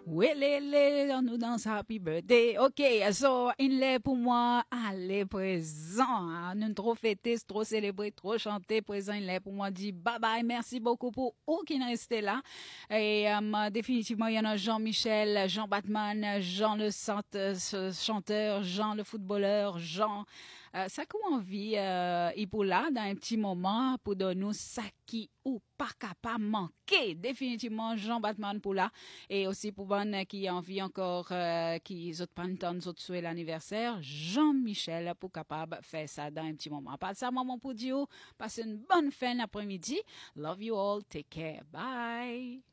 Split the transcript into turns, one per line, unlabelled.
Welele, on nous danse happy birthday. Ok, so, il est pour moi, allez, présent. Hein. Nous trop fêter, trop célébrer, trop chanter. Présent, il est pour moi, dit bye bye. Merci beaucoup pour vous qui restez là. Et définitivement, il y en a Jean-Michel, Jean Batman, Jean le chanteur, Jean le footballeur, Jean. Ça qu'on envie, et pour là, dans un petit moment, pour donner nous ça qui ou pas capable manquer. Définitivement, Jean Batman pour là. Et aussi pour bonne qui a envie encore, qui autres panton, autres souhait l'anniversaire, Jean-Michel pour capable faire ça dans un petit moment. Pas ça, maman pour dire, passez une bonne fin d'après-midi. Love you all. Take care. Bye.